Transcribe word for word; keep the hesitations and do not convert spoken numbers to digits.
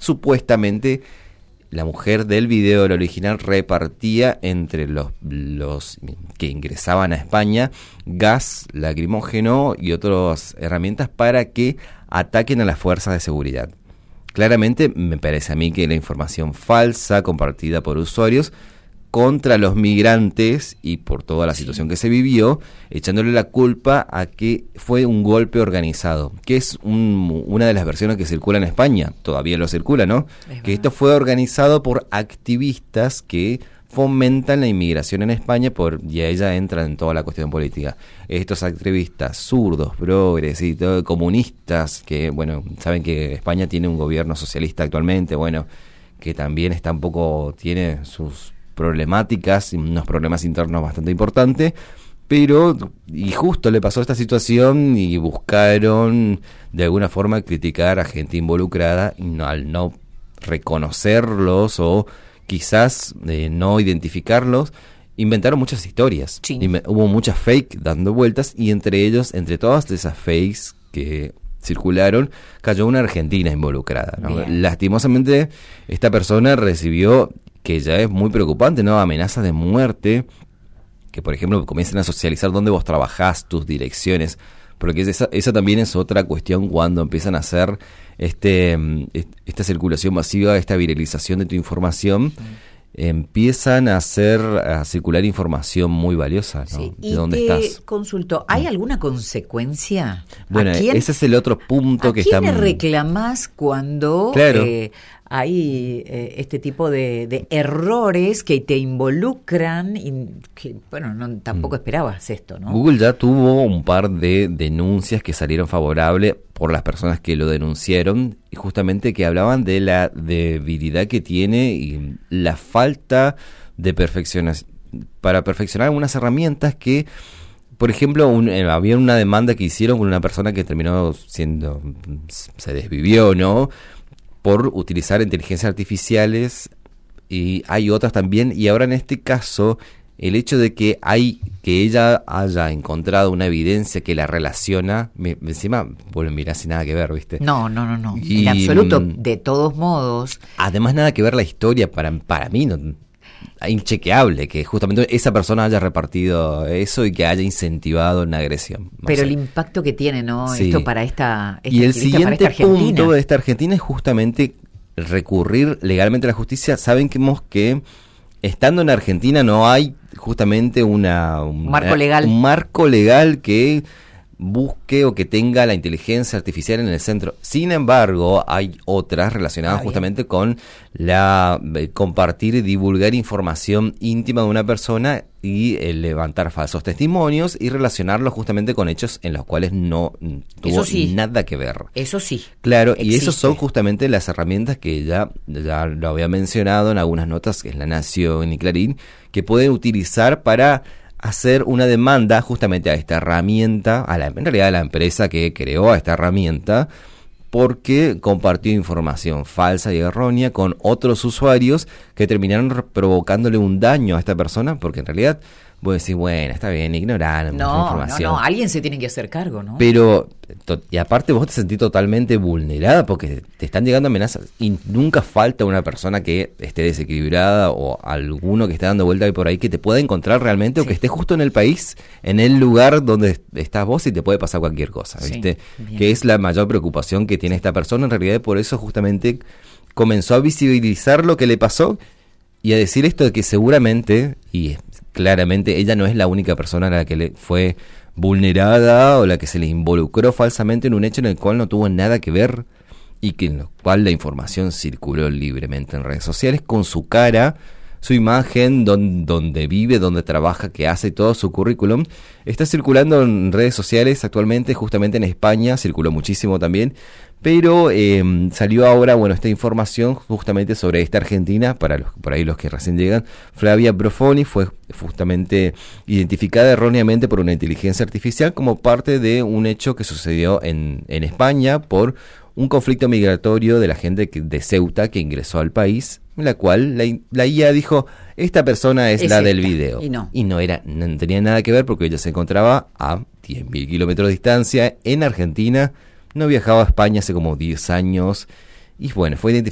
supuestamente la mujer del video, el original, repartía entre los, los que ingresaban a España gas lacrimógeno y otras herramientas para que ataquen a las fuerzas de seguridad. Claramente me parece a mí que la información falsa compartida por usuarios contra los migrantes y por toda la situación que se vivió, echándole la culpa a que fue un golpe organizado, que es un, una de las versiones que circula en España, todavía lo circula, ¿no? Es que esto fue organizado por activistas que fomentan la inmigración en España por, y ella entra en toda la cuestión política. Estos activistas zurdos, progres y todo, comunistas, que, bueno, saben que España tiene un gobierno socialista actualmente, bueno, que también está un poco, tiene sus problemáticas, unos problemas internos bastante importantes, pero, y justo le pasó esta situación y buscaron de alguna forma criticar a gente involucrada y no, al no reconocerlos o quizás eh, no identificarlos, inventaron muchas historias. Sí. Inve- hubo muchas fake dando vueltas y entre ellos, entre todas esas fakes que circularon, cayó una argentina involucrada, ¿no? Lastimosamente, esta persona recibió, que ya es muy preocupante, ¿no?, amenazas de muerte, que por ejemplo comiencen a socializar dónde vos trabajás, tus direcciones, porque esa, esa también es otra cuestión cuando empiezan a hacer este esta circulación masiva, esta viralización de tu información, sí. Empiezan a hacer, a circular información muy valiosa, ¿no? Sí. De y dónde te estás. Consulto, ¿hay alguna consecuencia? Bueno, quién, ese es el otro punto que está. ¿A quién le reclamás cuando claro. eh, hay eh, este tipo de, de errores que te involucran y que, bueno, no, tampoco mm. esperabas esto, ¿no? Google ya tuvo un par de denuncias que salieron favorables por las personas que lo denunciaron y justamente que hablaban de la debilidad que tiene y la falta de perfeccionar para perfeccionar algunas herramientas que, por ejemplo, un, eh, había una demanda que hicieron con una persona que terminó siendo, se desvivió, ¿no?, por utilizar inteligencias artificiales, y hay otras también, y ahora en este caso el hecho de que hay que ella haya encontrado una evidencia que la relaciona, me, encima, bueno, mirá, sin nada que ver, ¿viste? No, no, no, no, y, en absoluto, de todos modos. Además, nada que ver la historia, para, para mí, no, inchequeable que justamente esa persona haya repartido eso y que haya incentivado una agresión. No Pero sé. el impacto que tiene, ¿no? Sí. Esto para esta, esta y el siguiente para esta punto de esta Argentina es justamente recurrir legalmente a la justicia. Saben que, que estando en Argentina no hay justamente una, una, un marco legal. un marco legal que busque o que tenga la inteligencia artificial en el centro. Sin embargo, hay otras relacionadas ah, justamente con la eh, compartir y divulgar información íntima de una persona y eh, levantar falsos testimonios y relacionarlos justamente con hechos en los cuales no tuvo sí. nada que ver. Eso sí. Claro, existe. Y esos son justamente las herramientas que ya, ya lo había mencionado en algunas notas, que es La Nación y Clarín, que pueden utilizar para hacer una demanda justamente a esta herramienta, a la, en realidad a la empresa que creó a esta herramienta, porque compartió información falsa y errónea con otros usuarios que terminaron provocándole un daño a esta persona, porque en realidad vos decís, bueno, está bien, ignorar no, información. No, no, alguien se tiene que hacer cargo, ¿no? Pero, to, y aparte vos te sentís totalmente vulnerada porque te están llegando amenazas y nunca falta una persona que esté desequilibrada o alguno que esté dando vuelta por ahí que te pueda encontrar realmente sí. o que esté justo en el país, en el lugar donde estás vos y te puede pasar cualquier cosa, ¿viste? Sí, que es la mayor preocupación que tiene esta persona, en realidad por eso justamente comenzó a visibilizar lo que le pasó y a decir esto de que seguramente, y claramente ella no es la única persona a la que le fue vulnerada o la que se le involucró falsamente en un hecho en el cual no tuvo nada que ver y que en lo cual la información circuló libremente en redes sociales con su cara, su imagen, don, donde vive, donde trabaja, qué hace, todo su currículum. Está circulando en redes sociales actualmente, justamente en España, circuló muchísimo también, pero eh, salió ahora, bueno, esta información justamente sobre esta argentina, para los, por ahí los que recién llegan. Flavia Brofoni fue justamente identificada erróneamente por una inteligencia artificial como parte de un hecho que sucedió en, en España por un conflicto migratorio de la gente que, de Ceuta que ingresó al país, en la cual la, la I A dijo, esta persona es, es la esta, del video. Y no. Y no, era, no tenía nada que ver porque ella se encontraba a diez mil kilómetros de distancia en Argentina, no viajaba a España hace como diez años, y bueno, fue identificada